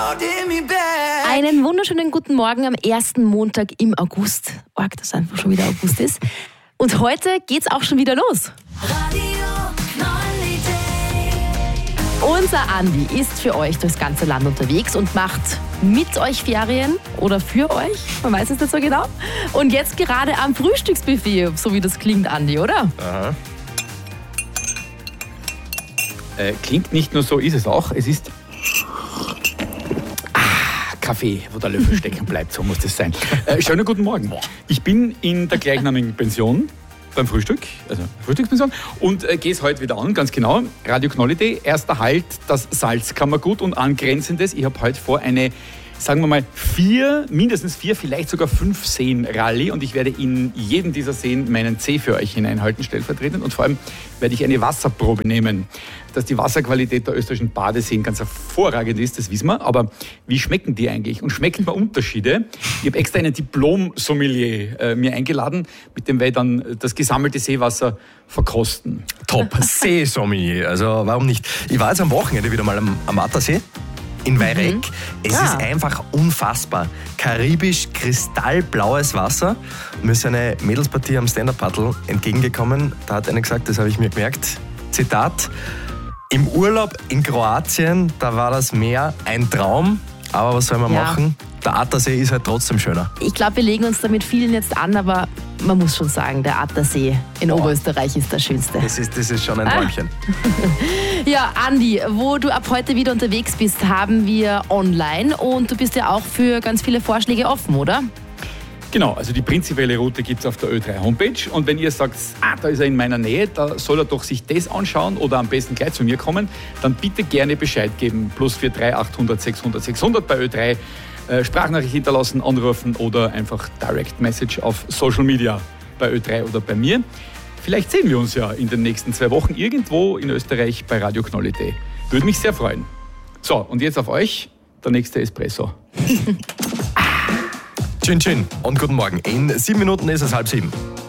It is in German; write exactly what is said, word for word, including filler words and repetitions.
Einen wunderschönen guten Morgen am ersten Montag im August. Org, dass einfach schon wieder August ist. Und heute geht's auch schon wieder los. Unser Andi ist für euch durchs ganze Land unterwegs und macht mit euch Ferien oder für euch, man weiß es nicht so genau. Und jetzt gerade am Frühstücksbuffet, so wie das klingt, Andi, oder? Aha. Äh, klingt nicht nur so, ist es auch. Es ist ah, Kaffee, wo der Löffel stecken bleibt, so muss das sein. Äh, schönen guten Morgen. Ich bin in der gleichnamigen Pension beim Frühstück, also Frühstückspension, und äh, gehe es heute wieder an, ganz genau. Radio Knolli, erster Halt, das Salzkammergut und angrenzendes. Ich habe heute vor eine, sagen wir mal, vier, mindestens vier, vielleicht sogar fünf Seen-Rallye, und ich werde in jeden dieser Seen meinen Zeh für euch hineinhalten, stellvertretend, und vor allem werde ich eine Wasserprobe nehmen. Dass die Wasserqualität der österreichischen Badeseen ganz hervorragend ist, das wissen wir, aber wie schmecken die eigentlich? Und schmecken wir Unterschiede? Ich habe extra einen Diplom-Sommelier äh, mir eingeladen, mit dem werde ich dann das gesammelte Seewasser verkosten. Top, Seesommelier, also warum nicht? Ich war jetzt am Wochenende wieder mal am, am Attersee in Weirek. Mhm. Es ja. ist einfach unfassbar. Karibisch, kristallblaues Wasser. Mir ist eine Mädelspartie am Stand-Up-Paddle entgegengekommen. Da hat eine gesagt, das habe ich mir gemerkt, Zitat: Im Urlaub in Kroatien, da war das Meer ein Traum. Aber was soll man ja. machen? Der Attersee ist halt trotzdem schöner. Ich glaube, wir legen uns da mit vielen jetzt an, aber man muss schon sagen, der Attersee in Boah. Oberösterreich ist der schönste. Das ist, das ist schon ein Träumchen. Ah. Ja, Andi, wo du ab heute wieder unterwegs bist, haben wir online, und du bist ja auch für ganz viele Vorschläge offen, oder? Genau, also die prinzipielle Route gibt es auf der Ö drei Homepage, und wenn ihr sagt, ah, da ist er in meiner Nähe, da soll er doch sich das anschauen oder am besten gleich zu mir kommen, dann bitte gerne Bescheid geben. Plus vier drei achthundert sechshundert sechshundert bei Ö drei, äh, Sprachnachricht hinterlassen, anrufen oder einfach Direct Message auf Social Media bei Ö drei oder bei mir. Vielleicht sehen wir uns ja in den nächsten zwei Wochen irgendwo in Österreich bei Radio Knolli. Würde mich sehr freuen. So, und jetzt auf euch, der nächste Espresso. Tschin, tschin und guten Morgen. In sieben Minuten ist es halb sieben.